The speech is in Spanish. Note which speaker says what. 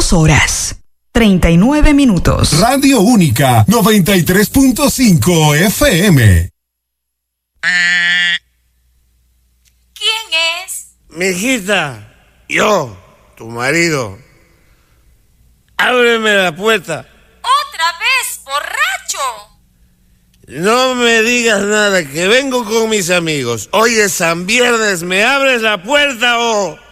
Speaker 1: 2 horas, 39 minutos.
Speaker 2: Radio Única, 93.5 FM.
Speaker 3: ¿Quién es?
Speaker 4: Mijita, yo, tu marido. Ábreme la puerta.
Speaker 3: ¿Otra vez, borracho?
Speaker 4: No me digas nada, que vengo con mis amigos. Hoy es San Viernes, ¿me abres la puerta o...?